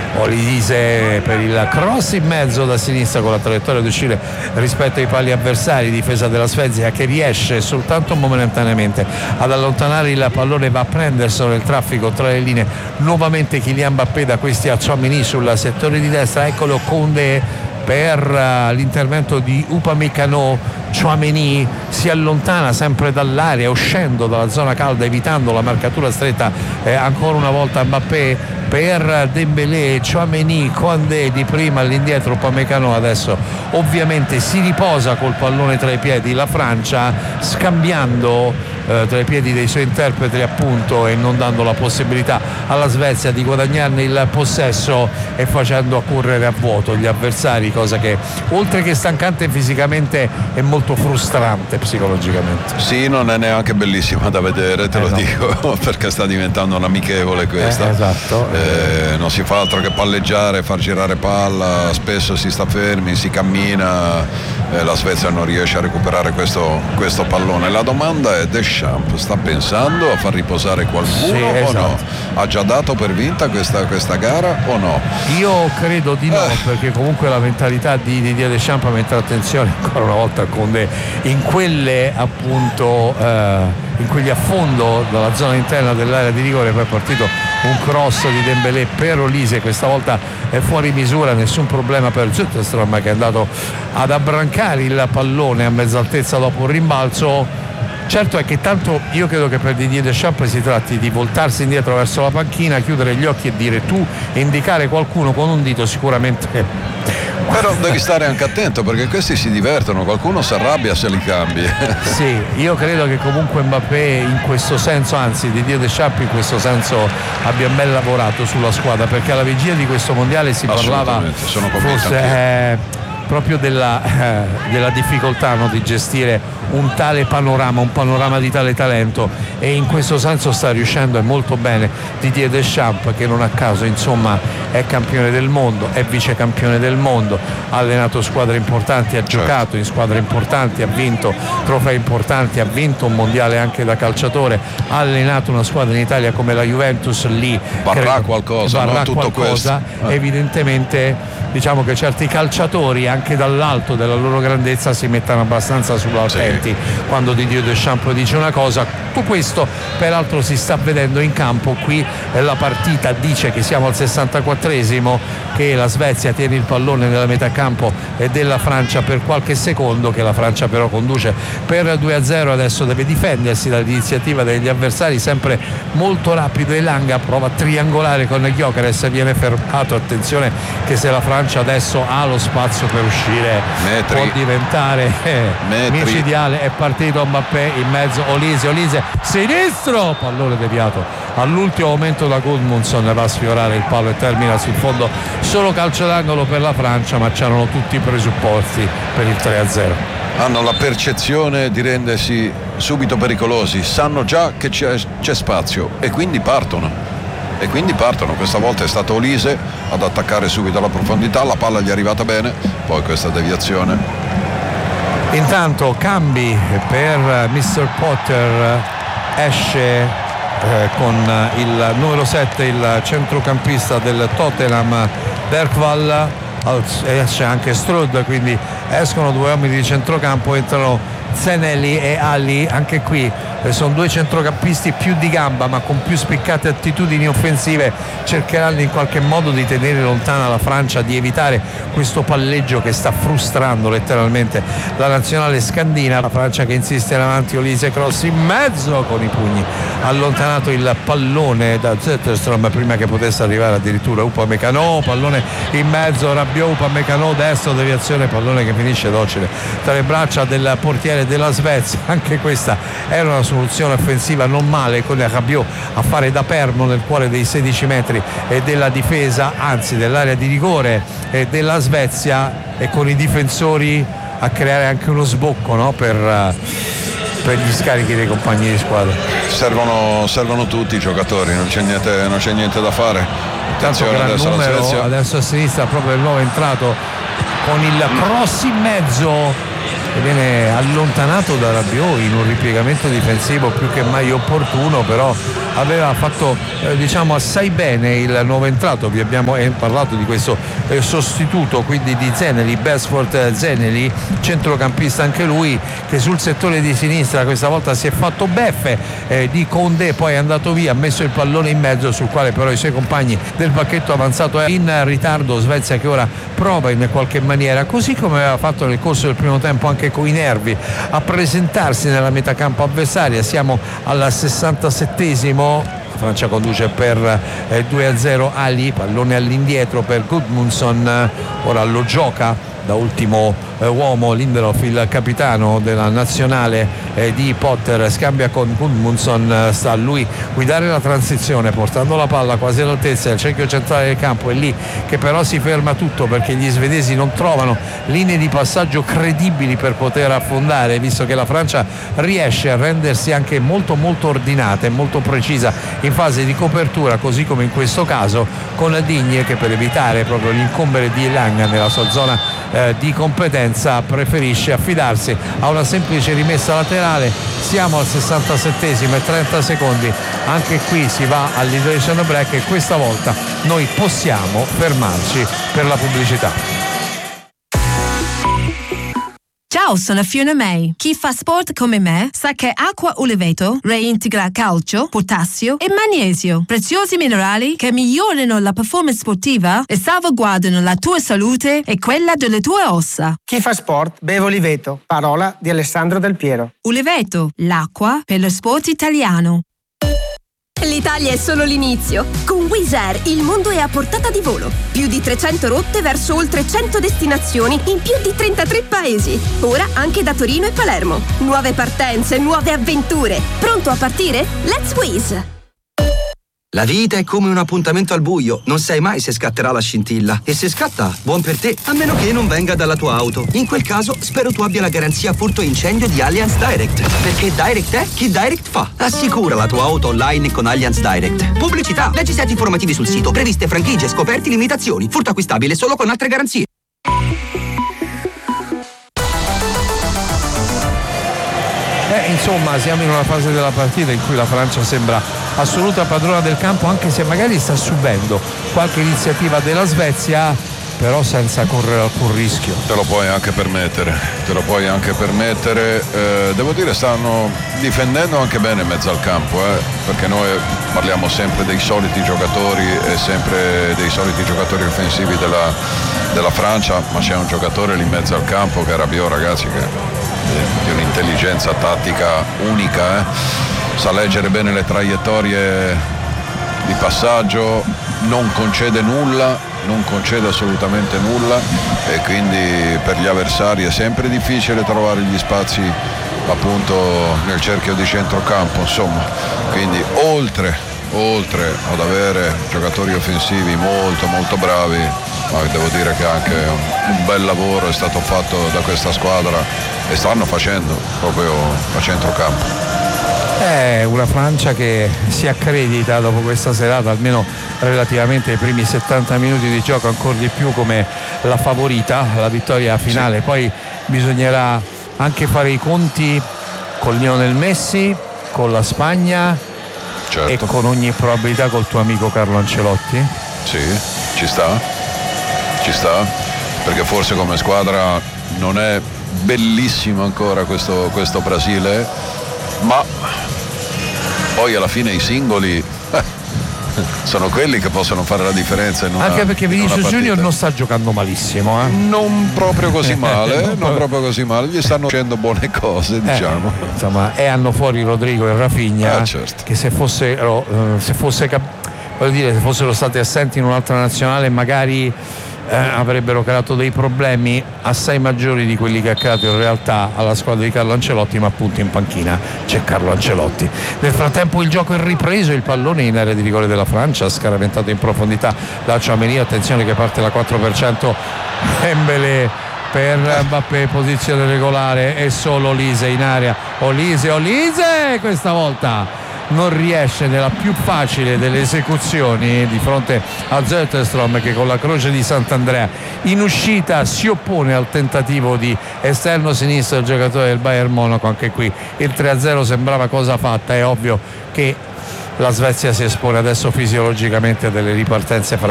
Olise per il cross in mezzo da sinistra con la traiettoria di uscire rispetto ai pali avversari, difesa della Svezia che riesce soltanto momentaneamente ad allontanare il pallone, va a prenderselo nel traffico tra le linee nuovamente Kylian Mbappé da questi a Tchouaméni sul settore di destra, eccolo Koundé per l'intervento di Upamecano. Tchouaméni si allontana sempre dall'area, uscendo dalla zona calda, evitando la marcatura stretta, ancora una volta Mbappé per Dembélé, Tchouaméni, Koundé di prima all'indietro, Upamecano adesso ovviamente si riposa col pallone tra i piedi la Francia, scambiando tra i piedi dei suoi interpreti appunto, e non dando la possibilità alla Svezia di guadagnarne il possesso e facendo correre a vuoto gli avversari, cosa che oltre che stancante fisicamente è molto frustrante psicologicamente. Sì, non è neanche bellissima da vedere, te lo dico, perché sta diventando un'amichevole questa. Esatto. Non si fa altro che palleggiare, far girare palla, spesso si sta fermi, si cammina, la Svezia non riesce a recuperare questo pallone. La domanda è: Deschamps sta pensando a far riposare qualcuno, sì, o esatto, no? Ha già dato per vinta questa gara o no? Io credo di no, perché comunque la mentalità di Didier Deschamps mette attenzione ancora una volta al Koundé in quelle appunto in quegli affondo dalla zona interna dell'area di rigore. Poi è partito un cross di Dembélé per Olise, questa volta è fuori misura, nessun problema per Zetterstrom che è andato ad abbrancare il pallone a mezza altezza dopo un rimbalzo. Certo è che tanto io credo che per Didier Deschamps si tratti di voltarsi indietro verso la panchina, chiudere gli occhi e dire tu, e indicare qualcuno con un dito sicuramente. Però devi stare anche attento, perché questi si divertono, qualcuno si arrabbia se li cambi. Sì, io credo che comunque Mbappé in questo senso, anzi Didier Deschamps in questo senso abbia ben lavorato sulla squadra, perché alla vigilia di questo mondiale si parlava forse proprio della difficoltà, no, di gestire un tale panorama, un panorama di tale talento, e in questo senso sta riuscendo, e molto bene Didier Deschamps, che non a caso insomma è campione del mondo, è vice campione del mondo, ha allenato squadre importanti, ha giocato in squadre importanti, ha vinto trofei importanti, ha vinto un mondiale anche da calciatore, ha allenato una squadra in Italia come la Juventus, lì varrà qualcosa, varrà no? Tutto qualcosa. Evidentemente diciamo che certi calciatori anche dall'alto della loro grandezza si mettono abbastanza sull'attenti quando Didier Deschamps dice una cosa. Tutto questo peraltro si sta vedendo in campo. Qui la partita dice che siamo al 64esimo, che la Svezia tiene il pallone nella metà campo e della Francia per qualche secondo, che la Francia però conduce per 2-0. Adesso deve difendersi dall'iniziativa degli avversari, sempre molto rapido. Elanga prova a triangolare con Gyökeres, viene fermato. Attenzione che se la Francia adesso ha lo spazio per uscire può diventare micidiale. È partito Mbappé in mezzo, Olise sinistro, pallone deviato all'ultimo momento da Gudmundsson, va a sfiorare il palo e termina sul fondo. Solo calcio d'angolo per la Francia, ma c'erano tutti i presupposti per il 3-0. Hanno la percezione di rendersi subito pericolosi, sanno già che c'è spazio e quindi partono. Questa volta è stato Olise ad attaccare subito alla profondità, la palla gli è arrivata bene, poi questa deviazione. Intanto cambi per Mr. Potter, esce con il numero 7 il centrocampista del Tottenham Bergwall, esce anche Strud, quindi escono due uomini di centrocampo, entrano Zenelli e Ali. Anche qui sono due centrocampisti più di gamba ma con più spiccate attitudini offensive, cercheranno in qualche modo di tenere lontana la Francia, di evitare questo palleggio che sta frustrando letteralmente la nazionale scandina. La Francia che insiste in avanti, Olise, cross in mezzo con i pugni, allontanato il pallone da Zetterstrom prima che potesse arrivare addirittura Upamecano, pallone in mezzo, Rabiot, Upamecano destro, deviazione, pallone che finisce docile tra le braccia del portiere della Svezia. Anche questa era una soluzione offensiva non male, con Rabiot a fare da perno nel cuore dei 16 metri e della difesa, anzi dell'area di rigore della Svezia, e con i difensori a creare anche uno sbocco, no? per gli scarichi dei compagni di squadra. Servono tutti i giocatori, non c'è niente da fare. Attenzione adesso numero, la Svezia. adesso a sinistra proprio il nuovo entrato con il cross in mezzo, che viene allontanato da Rabiot in un ripiegamento difensivo più che mai opportuno, però aveva fatto diciamo assai bene il nuovo entrato. Vi abbiamo parlato di questo sostituto quindi di Zeneli, Beresford Zeneli, centrocampista anche lui, che sul settore di sinistra questa volta si è fatto beffe di Condé, poi è andato via, ha messo il pallone in mezzo, sul quale però i suoi compagni del pacchetto avanzato è in ritardo. Svezia che ora prova in qualche maniera, così come aveva fatto nel corso del primo tempo anche con i nervi, a presentarsi nella metacampo avversaria. Siamo al 67esimo, Francia conduce per 2-0 Ali, pallone all'indietro per Gudmundsson, ora lo gioca da ultimo uomo Lindelof, il capitano della nazionale di Potter, scambia con Gudmundsson, sta a lui guidare la transizione portando la palla quasi all'altezza del cerchio centrale del campo. È lì che però si ferma tutto, perché gli svedesi non trovano linee di passaggio credibili per poter affondare, visto che la Francia riesce a rendersi anche molto molto ordinata e molto precisa in fase di copertura, così come in questo caso con Digne, che per evitare proprio l'incombere di Lang nella sua zona di competenza preferisce affidarsi a una semplice rimessa laterale. Siamo al 67esimo e 30 secondi, anche qui si va all'induration break e questa volta noi possiamo fermarci per la pubblicità. Ciao, sono Fiona May. Chi fa sport come me sa che acqua Uliveto reintegra calcio, potassio e magnesio, preziosi minerali che migliorano la performance sportiva e salvaguardano la tua salute e quella delle tue ossa. Chi fa sport beve Uliveto, parola di Alessandro Del Piero. Uliveto, l'acqua per lo sport italiano. L'Italia è solo l'inizio. Con Wizz Air il mondo è a portata di volo. Più di 300 rotte verso oltre 100 destinazioni in più di 33 paesi. Ora anche da Torino e Palermo. Nuove partenze, nuove avventure. Pronto a partire? Let's Wizz! La vita è come un appuntamento al buio, non sai mai se scatterà la scintilla. E se scatta, buon per te, a meno che non venga dalla tua auto. In quel caso, spero tu abbia la garanzia furto incendio di Allianz Direct. Perché Direct è chi Direct fa. Assicura la tua auto online con Allianz Direct. Pubblicità, leggi set informativi sul sito, previste franchigie, scoperti, limitazioni. Furto acquistabile solo con altre garanzie. Insomma, siamo in una fase della partita in cui la Francia sembra assoluta padrona del campo, anche se magari sta subendo qualche iniziativa della Svezia, però senza correre alcun rischio. Te lo puoi anche permettere. Devo dire, stanno difendendo anche bene in mezzo al campo, perché noi parliamo sempre dei soliti giocatori e sempre dei soliti giocatori offensivi della Francia, ma c'è un giocatore lì in mezzo al campo che è Rabiot, ragazzi, che di un'intelligenza tattica unica, sa leggere bene le traiettorie di passaggio, non concede assolutamente nulla, e quindi per gli avversari è sempre difficile trovare gli spazi appunto nel cerchio di centrocampo, insomma. Quindi oltre ad avere giocatori offensivi molto molto bravi, ma devo dire che anche un bel lavoro è stato fatto da questa squadra e stanno facendo proprio a centrocampo. È una Francia che si accredita dopo questa serata, almeno relativamente ai primi 70 minuti di gioco, ancora di più come la favorita alla vittoria finale. Sì. Poi bisognerà anche fare i conti con Lionel Messi, con la Spagna, certo, e con ogni probabilità col tuo amico Carlo Ancelotti. Sì, ci sta, perché forse come squadra non è bellissimo ancora questo Brasile, ma poi alla fine i singoli sono quelli che possono fare la differenza in una, anche perché Vinicius Junior non sta giocando malissimo, non proprio così male, gli stanno facendo buone cose, diciamo. Insomma, e hanno fuori Rodrigo e Rafinha, certo, che se fossero stati assenti in un'altra nazionale magari avrebbero creato dei problemi assai maggiori di quelli che ha creato in realtà alla squadra di Carlo Ancelotti, ma appunto in panchina c'è Carlo Ancelotti. Nel frattempo il gioco è ripreso, il pallone in area di rigore della Francia, scaraventato in profondità da Tchouaméni, attenzione che parte la 4%, Dembélé per Mbappé, posizione regolare, e solo Olise in area. Olise questa volta non riesce nella più facile delle esecuzioni di fronte a Zetterstrom, che con la croce di Sant'Andrea in uscita si oppone al tentativo di esterno sinistro del giocatore del Bayern Monaco. Anche qui il 3-0 sembrava cosa fatta. È ovvio che la Svezia si espone adesso fisiologicamente a delle ripartenze